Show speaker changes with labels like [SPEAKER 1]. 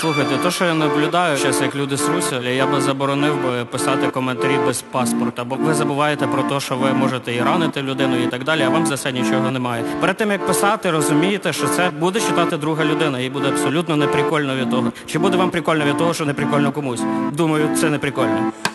[SPEAKER 1] Слухайте, то, що я наблюдаю зараз, як люди сруся, я би заборонив би писати коментарі без паспорта, бо ви забуваєте про те, що ви можете і ранити людину і так далі, а вам за це нічого немає. Перед тим, як писати, розумієте, що це буде читати друга людина, їй буде абсолютно неприкольно від того. Чи буде вам прикольно від того, що неприкольно комусь? Думаю, це неприкольно.